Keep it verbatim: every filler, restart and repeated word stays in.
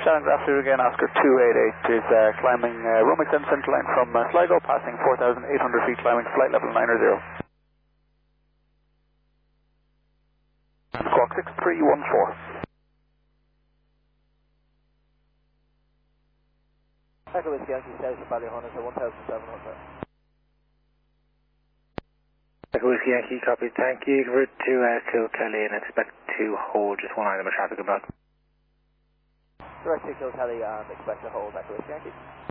Shannon Grafton again, Oscar two eight eight is uh, climbing uh, Romix and central line from uh, Sligo, passing four thousand eight hundred feet, climbing flight level nine zero. Squawk six three one four. Echo Whiskey Yankee South of Ballyhonus at one thousand seven hundred. Echo Whiskey Yankee, copy, thank you. Convert to uh, Kilkelly and expect to hold just one item of traffic about. Direct to Kilkelly and expect to hold Echo Whiskey Yankee.